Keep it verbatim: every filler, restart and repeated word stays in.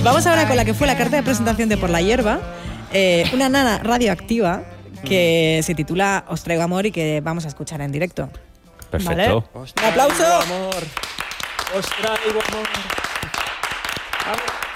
Vamos ahora con la que fue la carta de presentación de Por la Hierba, eh, una nana radioactiva que se titula Os traigo amor y que vamos a escuchar en directo. Perfecto. ¿Vale? ¡Un aplauso! Amor. Os traigo amor. Vamos.